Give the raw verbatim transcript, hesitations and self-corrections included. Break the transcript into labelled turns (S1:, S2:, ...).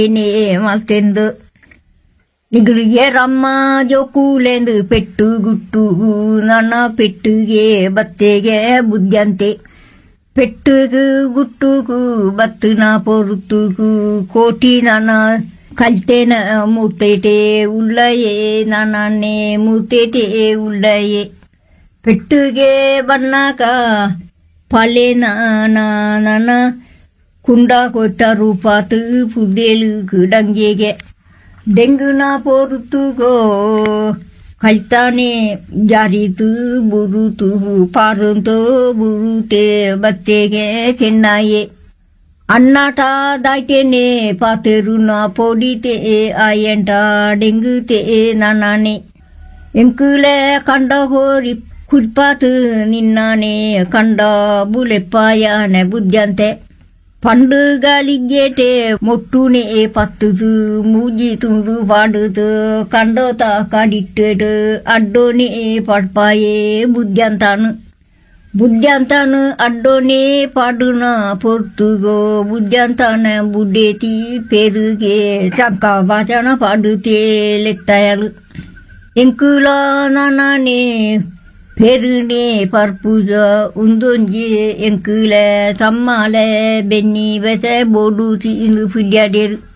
S1: ನೇ ಮಲ್ತೆಂದು ನಿಗುಳಿಗೆ ರಮ್ಮ ಜೋಕೂಲೆಂದು ಪೆಟ್ಟು ಗುಟ್ಟು ನನ್ನ ಪೆಟ್ಟುಗೆ ಬತ್ತೆಗೆ ಬುದ್ಧಂತೆ ಪೆಟ್ಟುಗು ಗುಟ್ಟುಗು ಬತ್ತುನ ಪೊರುತ್ತುಗು ಕೋಟಿ ನನ್ನ ಕಲ್ತೆನ ಮೂತೇಟೆ ಉಳ್ಳಯೇ ನಾನೇ ಮೂತೇಟೆ ಉಳ್ಳಯೇ ಪೆಟ್ಟುಗೆ ಬಣ್ಣಕ ಪಾಲೆ ನಾನ ಕುಂಡ ಕೊತ್ತ ರೂಪಾತು ಪುದೇಲು ಡಂಗೆಗೆ ಡೆಂಗುನ ಪೊರುತ್ತುಗೋ ಕಲ್ತಾನೆ ಜಾರಿತು ಬುರುತು ಪಾರುಂತೋ ಬುರುತೆ ಬತ್ತೆಗೆ ಚೆನ್ನಯೇ ಅನ್ನಾಟ ದಾಯ್ತೇನೆ ಪಾತೆರುನ ಪೊಡಿತೆ ಆಯಂಟ ಡೆಂಗುತೆ ನಾನೇ ಎಂಕುಲೆ ಕಂಡ ಹೋರಿ ಕುರ್ಪಾತು ನಿನ್ನಾನೆ ಕಂಡ ಬುಲೆಪ್ಪಾಯನೆ ಬುದ್ಧಂತೆ ಪಂಡುಗಳಿಗೆಟೆ ಮೊಟ್ಟುನೆ ಪತ್ತುದು ಮೂಜಿ ತುಂಡು ಪಾಡುದು ಕಂಡೋತ ಕಾಡಿಟ್ಟೆಡು ಅಡ್ಡೋನೆ ಪಡ್ಪಾಯೇ ಬುದ್ಧಂತಾನು ಬುದ್ಧಂತಾನು ಅಡ್ಡೋನೆ ಪಾಡುನ ಪೊರ್ತುಗೋ ಬುದ್ಧಂತಾನ ಬುಡ್ಡೇತಿ ಪೆರುಗೆ ಚಂಕ ವಾಚನ ಪಾಡುತ್ತೆ ಲೆಕ್ತಾಯಲು ಎಂಕುಲ ನಾನೇ ಪೆರುನೆ ಪರ್ಪುಜ ಉಂದೊಂಜಿ ಎಂಕುಲೆ ತಮ್ಮಲೆ ಬೆನ್ನಿ ಬೆಸೆ ಬೋಡು ಇಂದು ಫುಡ್ಯಾಡೇರು